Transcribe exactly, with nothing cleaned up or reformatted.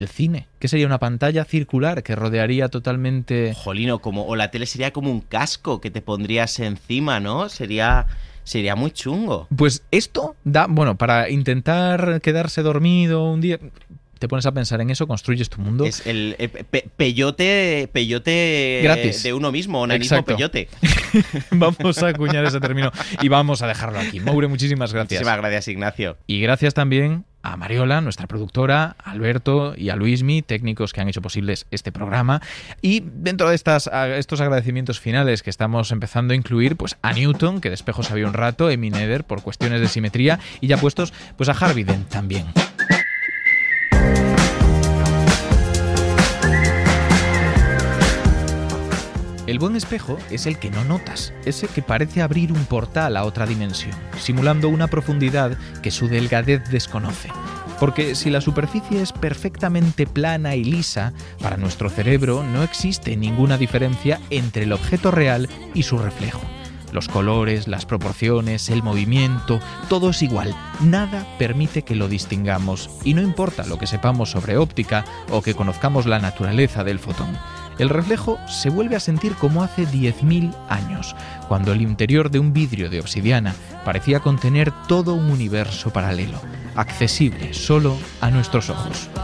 el cine. ¿Qué sería una pantalla circular que rodearía totalmente...? Jolino, como, o la tele sería como un casco que te pondrías encima, ¿no? Sería... Sería muy chungo. Pues esto da, bueno, para intentar quedarse dormido un día, te pones a pensar en eso, construyes tu mundo. Es el eh, pe peyote, peyote gratis de uno mismo, onanismo Exacto. peyote. Vamos a acuñar ese término y vamos a dejarlo aquí. Moure, muchísimas gracias. Muchísimas gracias, Ignacio. Y gracias también a Mariola, nuestra productora, a Alberto y a Luismi, técnicos que han hecho posibles este programa. Y dentro de estas, estos agradecimientos finales que estamos empezando a incluir, pues a Newton, que de espejos había un rato, Emi Neder por cuestiones de simetría, y ya puestos, pues a Harvey Dent también. El buen espejo es el que no notas, ese que parece abrir un portal a otra dimensión, simulando una profundidad que su delgadez desconoce. Porque si la superficie es perfectamente plana y lisa, para nuestro cerebro no existe ninguna diferencia entre el objeto real y su reflejo. Los colores, las proporciones, el movimiento, todo es igual. Nada permite que lo distingamos, y no importa lo que sepamos sobre óptica o que conozcamos la naturaleza del fotón. El reflejo se vuelve a sentir como hace diez mil años, cuando el interior de un vidrio de obsidiana parecía contener todo un universo paralelo, accesible solo a nuestros ojos.